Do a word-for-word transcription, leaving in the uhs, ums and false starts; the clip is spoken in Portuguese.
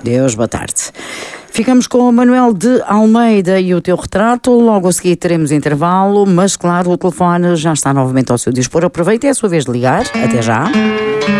Deus, boa tarde. Ficamos com o Manuel de Almeida e o teu retrato. Logo a seguir teremos intervalo, mas claro, o telefone já está novamente ao seu dispor. Aproveite, é a sua vez de ligar. Até já.